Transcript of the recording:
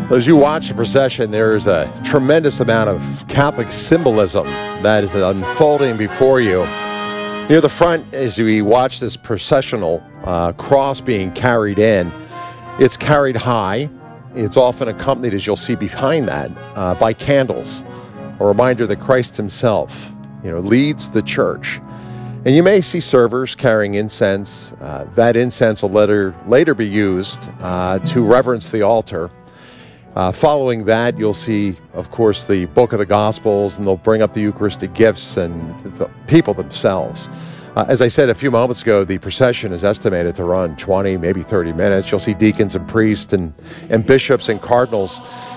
As you watch the procession, there's a tremendous amount of Catholic symbolism that is unfolding before you. Near the front, as we watch this processional cross being carried in, it's carried high. It's often accompanied, as you'll see behind that, by candles, a reminder that Christ himself, leads the church. And you may see servers carrying incense. That incense will later be used to reverence the altar. Following that, you'll see, of course, the book of the Gospels, and they'll bring up the Eucharistic gifts and the people themselves. As I said a few moments ago, the procession is estimated to run 20, maybe 30 minutes. You'll see deacons and priests and bishops and cardinals